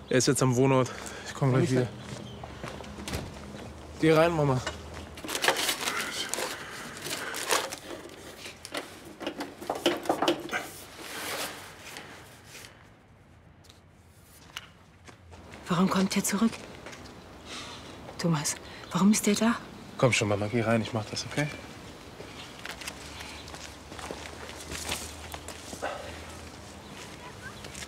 Er ist jetzt am Wohnort. Ich komme gleich wieder. Geh rein, Mama. Warum kommt er zurück? Thomas, warum ist er da? Komm schon, Mama, geh rein, ich mach das, okay?